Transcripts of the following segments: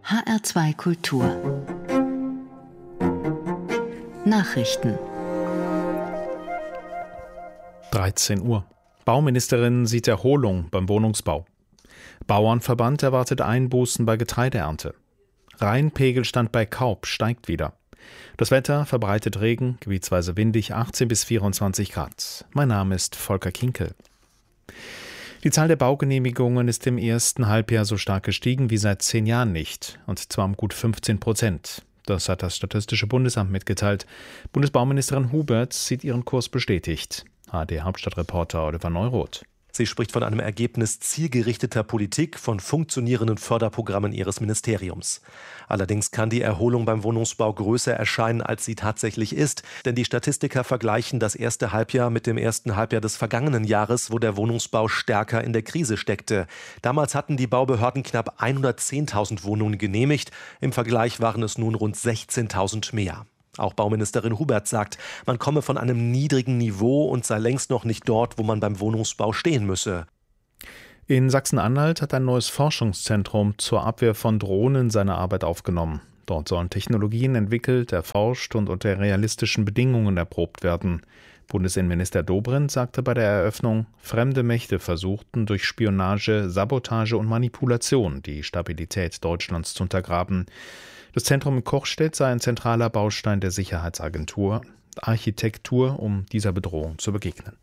HR2 Kultur Nachrichten 13 Uhr. Bauministerin sieht Erholung beim Wohnungsbau. Bauernverband erwartet Einbußen bei Getreideernte. Rheinpegelstand bei Kaub steigt wieder. Das Wetter verbreitet Regen, gebietsweise windig 18 bis 24 Grad. Mein Name ist Volker Kinkel. Die Zahl der Baugenehmigungen ist im ersten Halbjahr so stark gestiegen wie seit 10 Jahren nicht, und zwar um gut 15%. Das hat das Statistische Bundesamt mitgeteilt. Bundesbauministerin Huberts sieht ihren Kurs bestätigt. ARD-Hauptstadtreporter Oliver Neuroth. Sie spricht von einem Ergebnis zielgerichteter Politik, von funktionierenden Förderprogrammen ihres Ministeriums. Allerdings kann die Erholung beim Wohnungsbau größer erscheinen, als sie tatsächlich ist. Denn die Statistiker vergleichen das erste Halbjahr mit dem ersten Halbjahr des vergangenen Jahres, wo der Wohnungsbau stärker in der Krise steckte. Damals hatten die Baubehörden knapp 110.000 Wohnungen genehmigt. Im Vergleich waren es nun rund 16.000 mehr. Auch Bauministerin Huberts sagt, man komme von einem niedrigen Niveau und sei längst noch nicht dort, wo man beim Wohnungsbau stehen müsse. In Sachsen-Anhalt hat ein neues Forschungszentrum zur Abwehr von Drohnen seine Arbeit aufgenommen. Dort sollen Technologien entwickelt, erforscht und unter realistischen Bedingungen erprobt werden. Bundesinnenminister Dobrindt sagte bei der Eröffnung, fremde Mächte versuchten durch Spionage, Sabotage und Manipulation die Stabilität Deutschlands zu untergraben. Das Zentrum in Kochstedt sei ein zentraler Baustein der Sicherheitsagentur, Architektur, um dieser Bedrohung zu begegnen.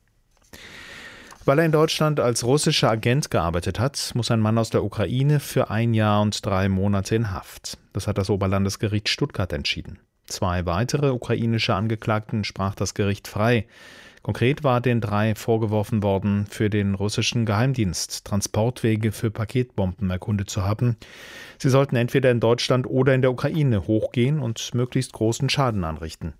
Weil er in Deutschland als russischer Agent gearbeitet hat, muss ein Mann aus der Ukraine für 1 Jahr und 3 Monate in Haft. Das hat das Oberlandesgericht Stuttgart entschieden. 2 weitere ukrainische Angeklagten sprach das Gericht frei. Konkret war den 3 vorgeworfen worden, für den russischen Geheimdienst Transportwege für Paketbomben erkundet zu haben. Sie sollten entweder in Deutschland oder in der Ukraine hochgehen und möglichst großen Schaden anrichten.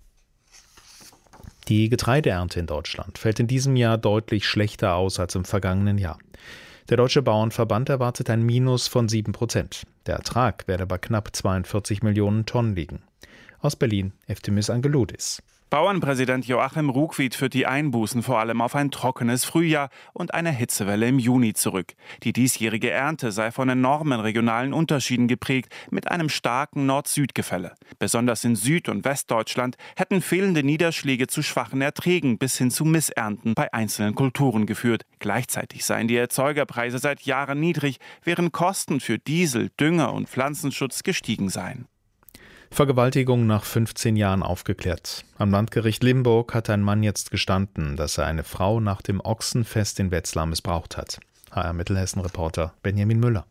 Die Getreideernte in Deutschland fällt in diesem Jahr deutlich schlechter aus als im vergangenen Jahr. Der Deutsche Bauernverband erwartet ein Minus von 7%. Der Ertrag werde bei knapp 42 Millionen Tonnen liegen. Aus Berlin, Eftimis Angeloudis. Bauernpräsident Joachim Ruckwied führt die Einbußen vor allem auf ein trockenes Frühjahr und eine Hitzewelle im Juni zurück. Die diesjährige Ernte sei von enormen regionalen Unterschieden geprägt, mit einem starken Nord-Süd-Gefälle. Besonders in Süd- und Westdeutschland hätten fehlende Niederschläge zu schwachen Erträgen bis hin zu Missernten bei einzelnen Kulturen geführt. Gleichzeitig seien die Erzeugerpreise seit Jahren niedrig, während Kosten für Diesel, Dünger und Pflanzenschutz gestiegen seien. Vergewaltigung nach 15 Jahren aufgeklärt. Am Landgericht Limburg hat ein Mann jetzt gestanden, dass er eine Frau nach dem Ochsenfest in Wetzlar missbraucht hat. HR Mittelhessen-Reporter Benjamin Müller.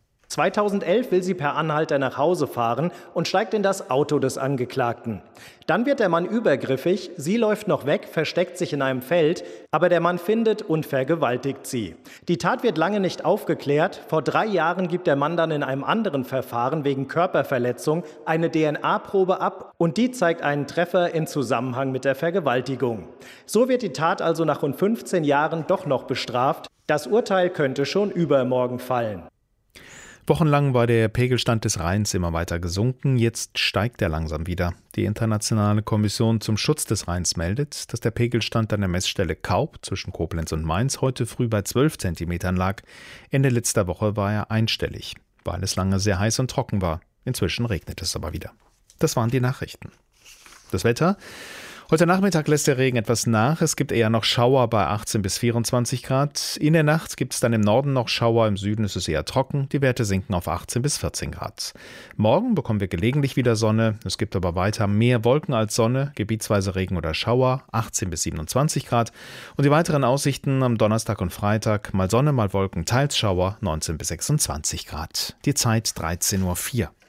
2011 will sie per Anhalter nach Hause fahren und steigt in das Auto des Angeklagten. Dann wird der Mann übergriffig, sie läuft noch weg, versteckt sich in einem Feld, aber der Mann findet und vergewaltigt sie. Die Tat wird lange nicht aufgeklärt. Vor 3 Jahren gibt der Mann dann in einem anderen Verfahren wegen Körperverletzung eine DNA-Probe ab und die zeigt einen Treffer im Zusammenhang mit der Vergewaltigung. So wird die Tat also nach rund 15 Jahren doch noch bestraft. Das Urteil könnte schon übermorgen fallen. Wochenlang war der Pegelstand des Rheins immer weiter gesunken, jetzt steigt er langsam wieder. Die Internationale Kommission zum Schutz des Rheins meldet, dass der Pegelstand an der Messstelle Kaub zwischen Koblenz und Mainz heute früh bei 12 Zentimetern lag. Ende letzter Woche war er einstellig, weil es lange sehr heiß und trocken war. Inzwischen regnet es aber wieder. Das waren die Nachrichten. Das Wetter? Heute Nachmittag lässt der Regen etwas nach. Es gibt eher noch Schauer bei 18 bis 24 Grad. In der Nacht gibt es dann im Norden noch Schauer, im Süden ist es eher trocken. Die Werte sinken auf 18 bis 14 Grad. Morgen bekommen wir gelegentlich wieder Sonne. Es gibt aber weiter mehr Wolken als Sonne, gebietsweise Regen oder Schauer, 18 bis 27 Grad. Und die weiteren Aussichten am Donnerstag und Freitag, mal Sonne, mal Wolken, teils Schauer, 19 bis 26 Grad. Die Zeit 13:04 Uhr.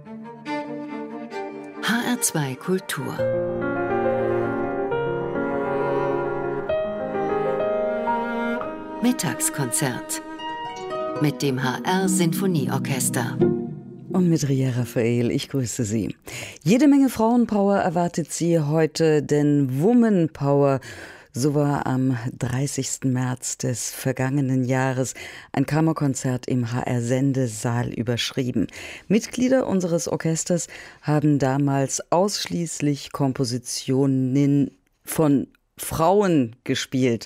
HR2 Kultur Mittagskonzert mit dem HR Sinfonieorchester. Und mit Ria Raphael, ich grüße Sie. Jede Menge Frauenpower erwartet Sie heute, denn Woman Power, so war am 30. März des vergangenen Jahres ein Kammerkonzert im HR-Sendesaal überschrieben. Mitglieder unseres Orchesters haben damals ausschließlich Kompositionen von Frauen gespielt.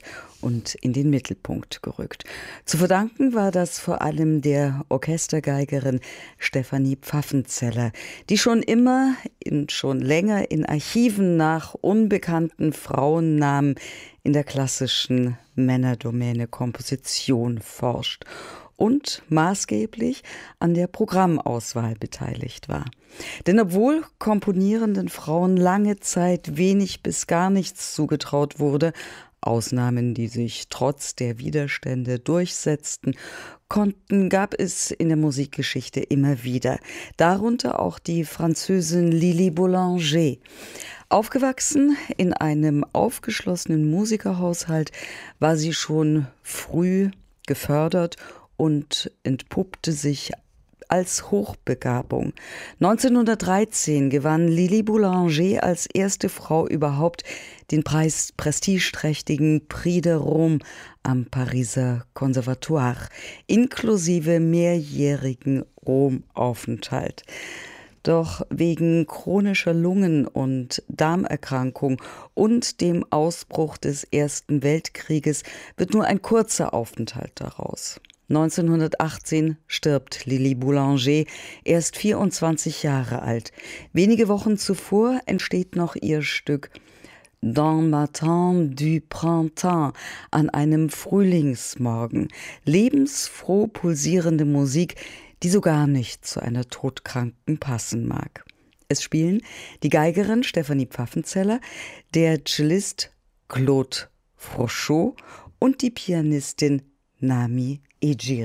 und in den Mittelpunkt gerückt. Zu verdanken war das vor allem der Orchestergeigerin Stefanie Pfaffenzeller, die schon länger in Archiven nach unbekannten Frauennamen in der klassischen Männerdomäne Komposition forscht und maßgeblich an der Programmauswahl beteiligt war. Denn obwohl komponierenden Frauen lange Zeit wenig bis gar nichts zugetraut wurde, Ausnahmen, die sich trotz der Widerstände durchsetzten konnten, gab es in der Musikgeschichte immer wieder. Darunter auch die Französin Lili Boulanger. Aufgewachsen in einem aufgeschlossenen Musikerhaushalt war sie schon früh gefördert und entpuppte sich als Hochbegabung. 1913 gewann Lili Boulanger als erste Frau überhaupt den prestigeträchtigen Prix de Rome am Pariser Conservatoire, inklusive mehrjährigen Romaufenthalt. Doch wegen chronischer Lungen- und Darmerkrankung und dem Ausbruch des Ersten Weltkrieges wird nur ein kurzer Aufenthalt daraus. 1918 stirbt Lili Boulanger, erst 24 Jahre alt. Wenige Wochen zuvor entsteht noch ihr Stück Dans matin du printemps, an einem Frühlingsmorgen. Lebensfroh pulsierende Musik, die so gar nicht zu einer Todkranken passen mag. Es spielen die Geigerin Stefanie Pfaffenzeller, der Cellist Claude Frochot und die Pianistin Nami Ejiri.